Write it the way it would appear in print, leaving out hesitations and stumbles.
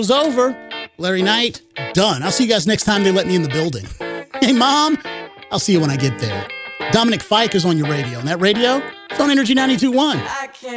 Show's over. Larry Knight, done. I'll see you guys next time they let me in the building. Hey, Mom, I'll see you when I get there. Dominic Fike is on your radio, and that radio is on Energy 92.1.